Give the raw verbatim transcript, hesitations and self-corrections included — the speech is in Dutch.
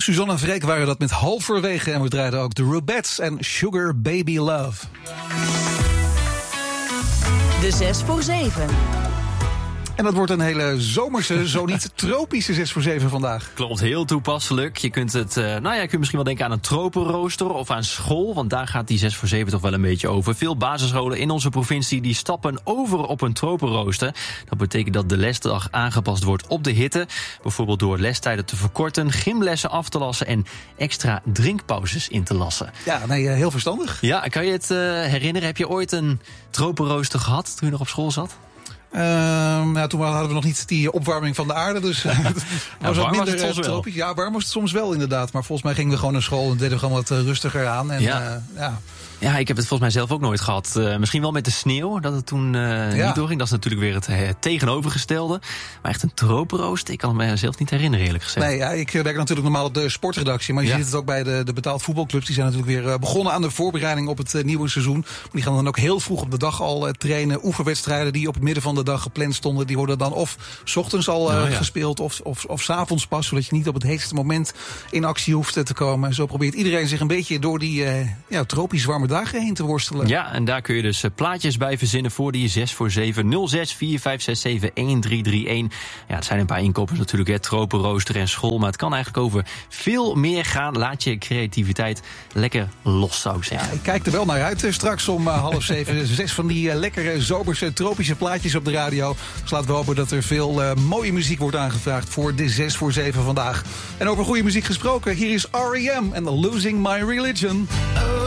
Suzanne en Freek waren dat met Halverwege. En we draaiden ook de Rubettes en Sugar Baby Love. De zes voor zeven. En dat wordt een hele zomerse, zo niet tropische zes voor zeven vandaag. Klopt, heel toepasselijk. Je kunt het, uh, nou ja, je kunt misschien wel denken aan een tropenrooster of aan school, want daar gaat die zes voor zeven toch wel een beetje over. Veel basisscholen in onze provincie die stappen over op een tropenrooster. Dat betekent dat de lesdag aangepast wordt op de hitte. Bijvoorbeeld door lestijden te verkorten, gymlessen af te lassen en extra drinkpauzes in te lassen. Ja, nee, heel verstandig. Ja, kan je het uh, herinneren? Heb je ooit een tropenrooster gehad toen je nog op school zat? Uh, nou, toen hadden we nog niet die opwarming van de aarde, dus uh, het was ja, wat minder was het tropisch. Ja, warm was het soms wel inderdaad, maar volgens mij gingen we gewoon naar school en deden we gewoon wat uh, rustiger aan. En, ja. Uh, ja. Ja, ik heb het volgens mij zelf ook nooit gehad. Uh, misschien wel met de sneeuw, dat het toen uh, ja. niet doorging. Dat is natuurlijk weer het uh, tegenovergestelde. Maar echt een tropenrooster, ik kan het mezelf niet herinneren, eerlijk gezegd. Nee, ja, ik werk natuurlijk normaal op de sportredactie. Maar je ja. ziet het ook bij de, de betaald voetbalclubs. Die zijn natuurlijk weer uh, begonnen aan de voorbereiding op het uh, nieuwe seizoen. Maar die gaan dan ook heel vroeg op de dag al uh, trainen. Oefenwedstrijden die op het midden van de dag gepland stonden, die worden dan of 's ochtends al uh, oh, ja. gespeeld of, of, of 's avonds pas. Zodat je niet op het heetste moment in actie hoeft te komen. En zo probeert iedereen zich een beetje door die uh, ja, tropisch warme dagen heen te worstelen. Ja, en daar kun je dus plaatjes bij verzinnen voor die zes voor zeven nul zes vier vijf zes zeven een drie drie een. Ja, het zijn een paar inkopers natuurlijk, hè, tropenrooster en school. Maar het kan eigenlijk over veel meer gaan. Laat je creativiteit lekker los, zou ik zeggen. Ja, ik kijk er wel naar uit. Straks om uh, half zeven, zes van die uh, lekkere, zomerse, tropische plaatjes op de radio. Dus laten we hopen dat er veel uh, mooie muziek wordt aangevraagd voor de zes voor zeven vandaag. En over goede muziek gesproken, hier is R E M en Losing My Religion.